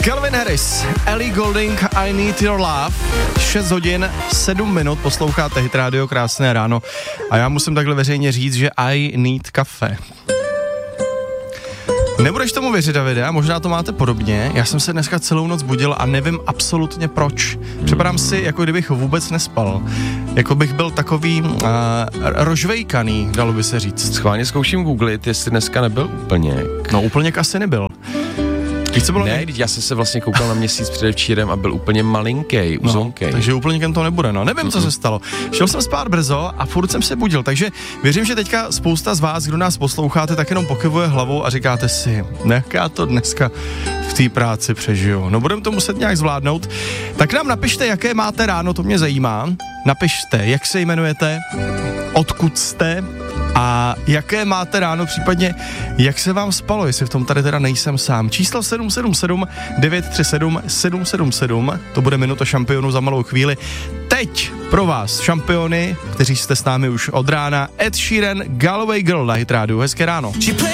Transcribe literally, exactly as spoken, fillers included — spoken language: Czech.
Calvin Harris, Ellie Goulding, I Need Your Love. šest hodin, sedm minut, posloucháte Hit Radio, krásné ráno. A já musím takhle veřejně říct, že I need kafe. Nebudeš tomu věřit, Davide, a možná to máte podobně. Já jsem se dneska celou noc budil a nevím absolutně proč. Připadám si, jako kdybych vůbec nespal. Jako bych byl takový uh, rožvejkaný, dalo by se říct. Schválně zkouším googlit, jestli dneska nebyl úplněk. No úplněk asi nebyl. Víš, co bylo? Ne, já jsem se vlastně koukal na měsíc předevčírem a byl úplně malinký, uzonkej. No, takže úplněkem to nebude, no. Nevím, co se stalo. Šel jsem spát brzo a furt jsem se budil, takže věřím, že teďka spousta z vás, kdo nás posloucháte, tak jenom pokyvuje hlavou a říkáte si, jak já to dneska v té práci přežiju. No budeme to muset nějak zvládnout. Tak nám napište, jaké máte ráno, to mě zajímá. Napište, jak se jmenujete, odkud jste a jaké máte ráno, případně jak se vám spalo, jestli v tom tady teda nejsem sám. Číslo sedm sedm sedm devět tři sedm sedm sedm sedm, to bude minuta šampionů za malou chvíli. Teď pro vás šampiony, kteří jste s námi už od rána, Ed Sheeran, Galway Girl na Hit Radio. Hezké ráno.